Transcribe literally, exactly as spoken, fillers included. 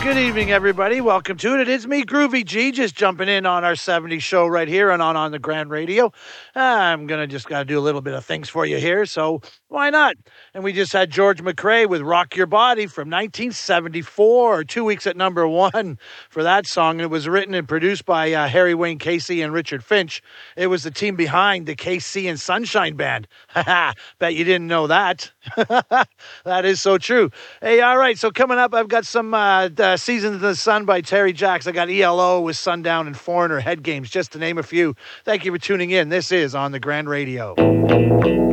Good evening, everybody. Welcome to it. It is me, Groovy G, just jumping in on our seventies show right here and on on the Grand Radio. I'm gonna just gotta do a little bit of things for you here, so why not? And we just had George McRae with "Rock Your Body" from nineteen seventy-four, two weeks at number one for that song. It was written and produced by uh, Harry Wayne Casey and Richard Finch. It was the team behind the K C and Sunshine Band. Haha, bet you didn't know that. That is so true. Hey, all right. So coming up, I've got some uh, uh, Seasons of the Sun by Terry Jacks. I got E L O with Sundown and Foreigner Head Games, just to name a few. Thank you for tuning in. This is On the Grand Radio.